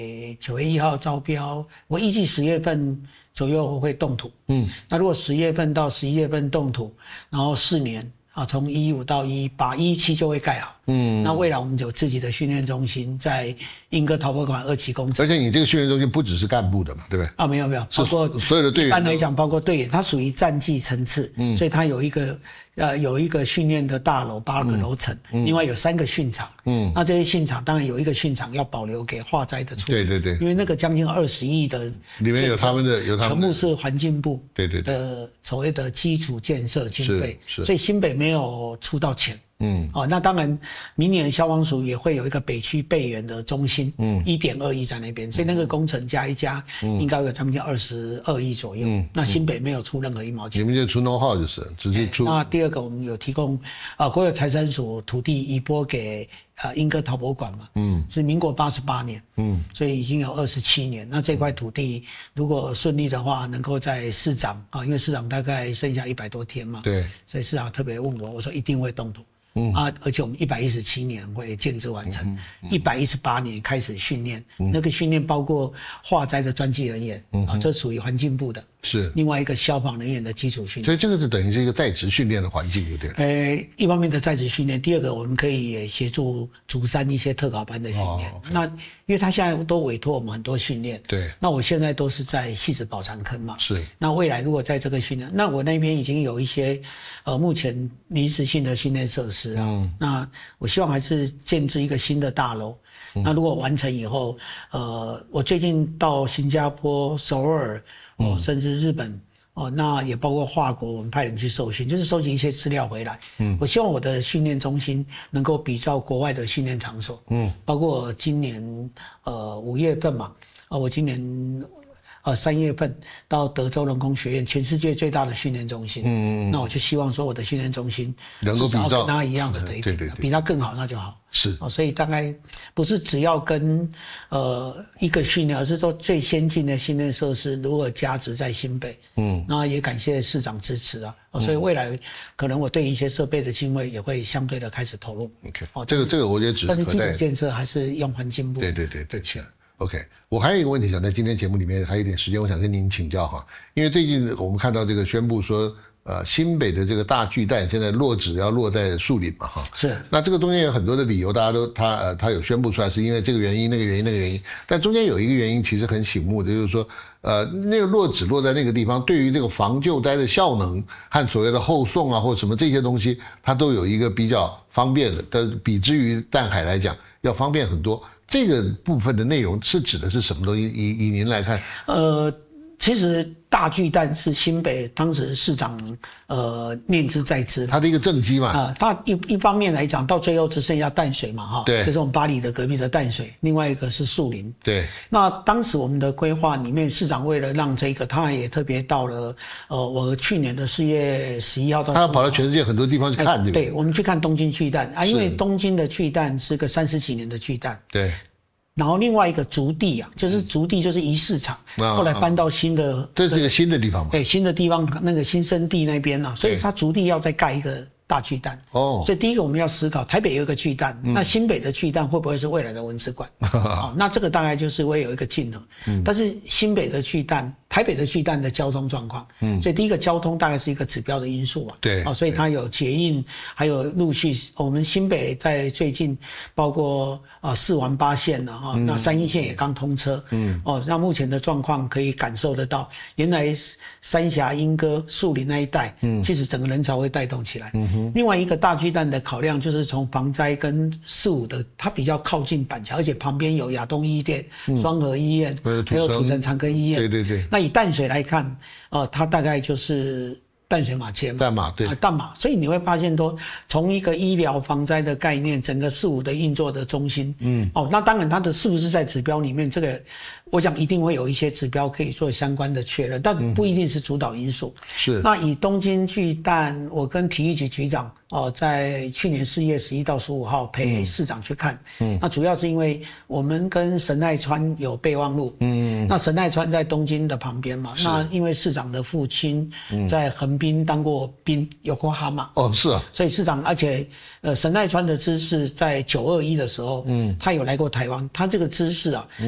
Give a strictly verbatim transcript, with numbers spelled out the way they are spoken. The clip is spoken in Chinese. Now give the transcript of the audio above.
九月一号招标，我预计十月份左右会动土。嗯，那如果十月份到十一月份动土，然后四年啊，从一五到一八，一七就会盖好。嗯，那未来我们有自己的训练中心，在英歌陶博馆二期工程。 而且你这个训练中心不只是干部的嘛，对不对？ 啊，没有没有，包括所有的队员。 一般来讲，包括队员，它属于战绩层次，嗯，所以它有一个呃有一个训练的大楼，八个楼层，嗯，另外有三个训场，嗯，那这些训场当然有一个训场要保留给化灾的处理， 对对对， 因为那个将近二十亿的里面有他们的有他们的， 全部是环境部对对对的所谓的基础建设经费， 是是， 所以新北没有出到钱。嗯，哦，那当然，明年消防署也会有一个北区备援的中心，嗯，一点二亿在那边，所以那个工程加一加，嗯，应该有将近二十二亿左右。嗯，那新北没有出任何一毛钱， 你们就出 know how 就是，只是出。 那第二个，我们有提供啊、呃，国有财产署土地移拨给呃英歌陶博馆嘛，嗯，是民国八十八年，嗯，所以已经有二十七年。那这块土地如果顺利的话，能够在市长啊，因为市长大概剩下一百多天嘛， 对， 所以市长特别问我，我说一定会动土。嗯啊，而且我们一百一十七年会建制完成，一百一十八年开始训练，嗯，那个训练包括化灾的专技人员，嗯，啊，这属于环境部的， 是另外一个消防人员的基础训练， 所以这个是等于是一个在职训练的环境，对不对？ 呃，一方面的在职训练，第二个我们可以也协助竹山一些特考班的训练。哦 okay，那因为他现在都委托我们很多训练， 对， 那我现在都是在汐止宝长坑嘛， 是。那未来如果在这个训练，那我那边已经有一些呃目前临时性的训练设施。嗯，那我希望还是建置一个新的大楼。嗯，那如果完成以后，呃，我最近到新加坡、首尔，哦，甚至日本，哦，那也包括法国，我们派人去受训，就是收集一些资料回来。嗯，我希望我的训练中心能够比照国外的训练场所。嗯，包括今年呃五月份嘛，啊，我今年。呃，三月份到德州人工学院，全世界最大的训练中心。嗯，那我就希望说，我的训练中心能够比照跟他一样的水平，对对对，比他更好那就好。 是， 哦，所以大概不是只要跟呃一个训练，而是说最先进的训练设施如何加值在新北。嗯，那也感谢市长支持啊。哦，所以未来可能我对一些设备的经费也会相对的开始投入。 OK， 哦，这个这个我觉得值得。 但是基础建设还是用环境部对对对对钱。OK， 我还有一个问题想在今天节目里面还有一点时间，我想跟您请教哈，因为最近我们看到这个宣布说，呃，新北的这个大巨蛋现在落址要落在树林嘛哈， 是。 那这个中间有很多的理由，大家都他呃他有宣布出来，是因为这个原因那个原因那个原因，但中间有一个原因其实很醒目的，就是说，呃，那个落址落在那个地方，对于这个防救灾的效能和所谓的后送啊或什么这些东西，它都有一个比较方便的，但比之于淡海来讲要方便很多。这个部分的内容是指的是什么东西？以以您来看， 呃，其实大巨蛋是新北当时市长呃念之在之， 他的一个政绩嘛。 啊、呃，他一一方面来讲，到最后只剩下淡水嘛，哈， 对， 就是我们巴黎的隔壁的淡水，另外一个是树林， 对。 那当时我们的规划里面，市长为了让这个，他也特别到了，呃，我去年的四月十一号到十五号， 他要跑到全世界很多地方去看，对不对？ 对，我们去看东京巨蛋啊，因为东京的巨蛋是个三十几年的巨蛋， 对。 然后另外一个竹地啊，就是竹地就是仪式场，嗯、后来搬到新的， 这是一个新的地方嘛？ 对，新的地方那个新生地那边啊，所以它竹地要再盖一个大巨蛋。哦，所以第一个我们要思考，台北有一个巨蛋，嗯、那新北的巨蛋会不会是未来的文史馆？哦，那这个大概就是会有一个竞合。嗯，但是新北的巨蛋，台北的巨蛋的交通状况，嗯，所以第一个交通大概是一个指标的因素嘛。 对， 哦，所以它有捷运，还有陆续，我们新北在最近包括啊四环八线了哈，那三一线也刚通车，嗯，哦，那目前的状况可以感受得到，原来三峡、莺歌、树林那一带，嗯，其实整个人潮会带动起来。嗯哼，另外一个大巨蛋的考量就是从防灾跟四五的，它比较靠近板桥，而且旁边有亚东医院、双和医院，还有土城长庚医院。 对对对。 那以淡水来看，呃，它大概就是淡水马街嘛， 淡马对， 啊，淡马，所以你会发现说，从一个医疗防灾的概念，整个四五的运作的中心，嗯，哦，那当然它的是不是在指标里面，这个我想一定会有一些指标可以做相关的确认，但不一定是主导因素。嗯、 是。 那以东京巨蛋，我跟体育局局长。哦，在去年四月十一到十五号陪市长去看，嗯，那主要是因为我们跟神奈川有备忘录，嗯，那神奈川在东京的旁边嘛，那因为市长的父亲在横滨当过兵，有过哈马， 哦，是啊， 所以市长，而且呃神奈川的知识在九二一的时候，嗯，他有来过台湾，他这个知识啊，